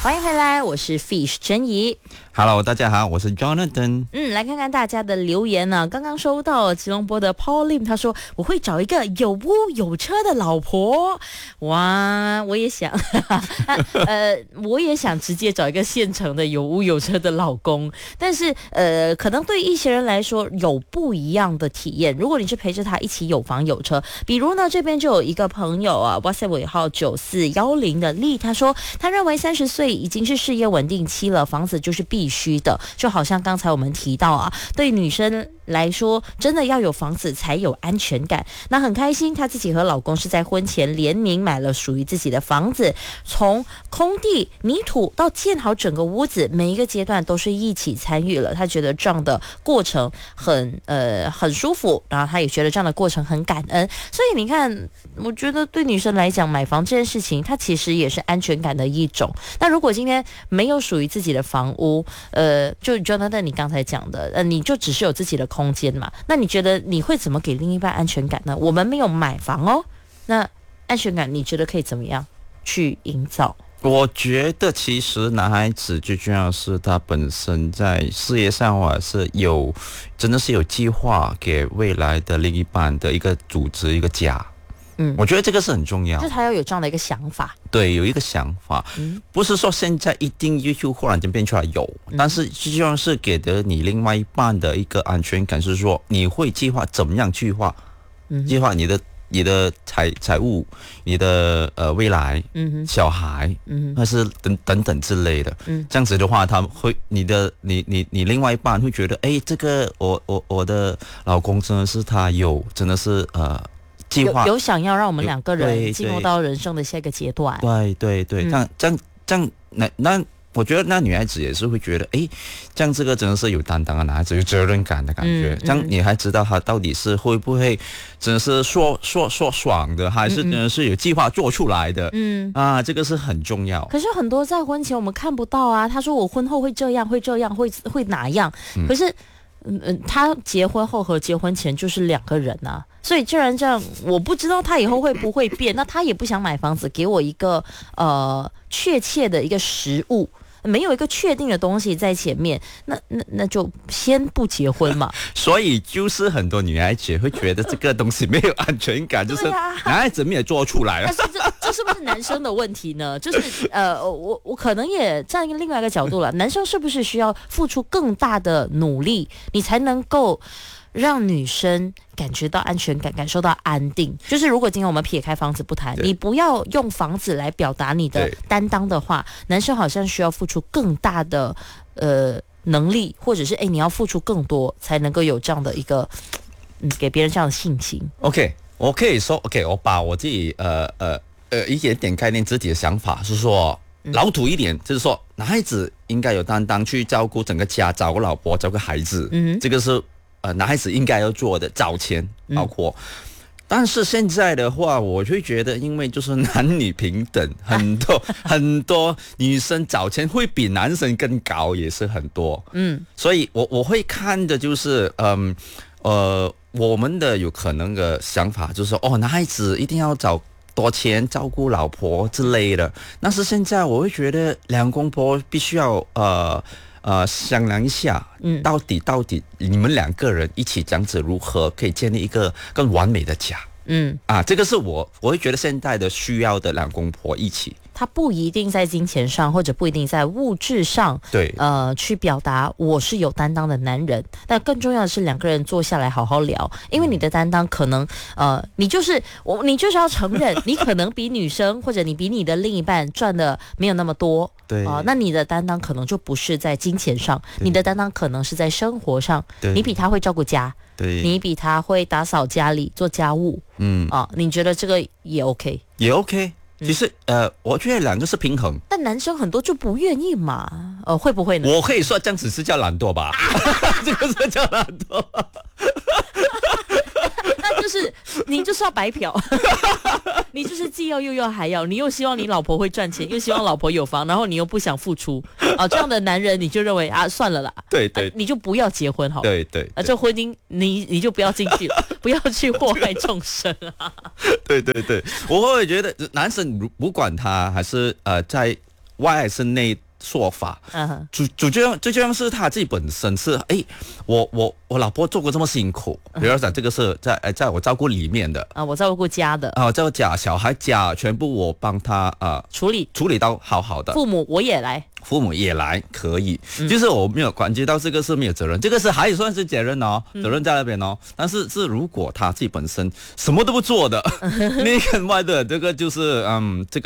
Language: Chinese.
欢迎回来，我是 Fish 珍怡。 Hello， 大家好，我是 Jonathan。 来看看大家的留言呢。刚刚收到吉隆坡的 Pauline， 他说我会找一个有屋有车的老婆。哇，我也想，我也想直接找一个现成的有屋有车的老公。但是可能对一些人来说有不一样的体验。如果你是陪着他一起有房有车，比如呢，这边就有一个朋友啊 ，WhatsApp 尾号9410的丽，他说他认为30岁已经是事业稳定期了，房子就是必须的。就好像刚才我们提到啊，对女生来说真的要有房子才有安全感。那很开心她自己和老公是在婚前联名买了属于自己的房子，从空地泥土到建好整个屋子，每一个阶段都是一起参与了。她觉得这样的过程很舒服，然后她也觉得这样的过程很感恩。所以你看，我觉得对女生来讲，买房这件事情它其实也是安全感的一种。那如果今天没有属于自己的房屋，就 Jonathan 你刚才讲的，你就只是有自己的空间嘛，那你觉得你会怎么给另一半安全感呢？我们没有买房哦，那安全感你觉得可以怎么样去营造？ 我觉得其实男孩子最重要是他本身在事业上或者是真的是有计划给未来的另一半的一个组织一个家。我觉得这个是很重要， 就他要有这样的一个想法。 对，有一个想法，不是说现在一定就忽然间变出来有，但是最重要是给的你另外一半的一个安全感，是说你会计划怎么样计划，计划你的财务，你的未来，小孩，还是等等之类的，这样子的话，他会你另外一半会觉得，这个我的老公真的是真的是有想要让我们两个人进入到人生的下一个阶段。 对，这样那我觉得那女孩子也是会觉得，这样这个真的是有担当的男孩子，有责任感的感觉。这样你还知道他到底是会不会真的是说爽的，还是真的是有计划做出来的？这个是很重要。 可是很多在婚前我们看不到啊，他说我婚后会这样，会哪样？可是。他结婚后和结婚前就是两个人啊，所以既然这样，我不知道他以后会不会变。那他也不想买房子，给我一个确切的一个实物，没有一个确定的东西在前面，那就先不结婚嘛。 所以就是很多女孩子会觉得这个东西没有安全感，就是男孩子没有做出来。 但是这是不是男生的问题呢？就是我可能也站另外一个角度了，男生是不是需要付出更大的努力，你才能够让女生感觉到安全感，感受到安定？就是如果今天我们撇开房子不谈，你不要用房子来表达你的担当的话，男生好像需要付出更大的能力，或者是你要付出更多才能够有这样的一个给别人这样的信心。 OK， 我可以说 OK， 我把我自己一点点概念，自己的想法是说老土一点，就是说男孩子应该有担当去照顾整个家，照顾老婆，照顾孩子，这个是男孩子应该要做的，早前包括。但是现在的话，我会觉得，因为就是男女平等，很多女生早前会比男生更高，也是很多。所以我会看的就是我们的有可能的想法就是说，男孩子一定要找多钱照顾老婆之类的。但是现在我会觉得两公婆必须要商量一下，到底你们两个人一起这样子如何可以建立一个更完美的家？这个是我会觉得现在的需要的两公婆一起。 他不一定在金钱上，或者不一定在物质上， 对， 去表达我是有担当的男人。但更重要的是两个人坐下来好好聊，因为你的担当可能你就是要承认，你可能比女生或者你比你的另一半赚的没有那么多。 对， 那你的担当可能就不是在金钱上，你的担当可能是在生活上。你比他会照顾家， 对， 你比他会打扫家里做家务。你觉得这个也 OK？ 也 OK。其实我觉得两个是平衡， 但男生很多就不愿意嘛，会不会呢？ 我可以说这样子是叫懒惰吧，这个是叫懒惰。 那就是你就是要白嫖，你就是既要又要还要，你又希望你老婆会赚钱，又希望老婆有房，然后你又不想付出这样的男人你就认为算了啦， 对， 你就不要结婚好了， 对， 这婚姻你就不要进去了，不要去祸害众生啊。 对，我会觉得男生不管他还是在外还是内说法。最重要是他自己本身是，我老婆做过这么辛苦，比如讲这个是在我照顾里面的我照顾家的照顾家小孩家全部我帮他处理到好好的， 父母也来可以，就是我没有感觉到这个是没有责任，这个是还算是责任哦，责任在那边哦。但是如果他自己本身什么都不做的，内跟外的这个就是这个。